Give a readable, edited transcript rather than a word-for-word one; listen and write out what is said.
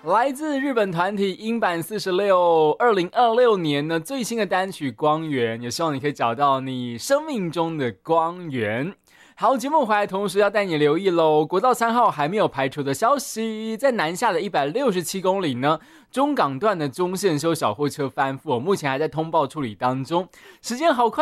来自日本团体英版46 2026年呢最新的单曲《光源》，也希望你可以找到你生命中的光源。好，节目回来同时要带你留意咯，国道3号还没有排除的消息，在南下的167公里呢，中港段的中线修小货车翻覆，目前还在通报处理当中，时间好快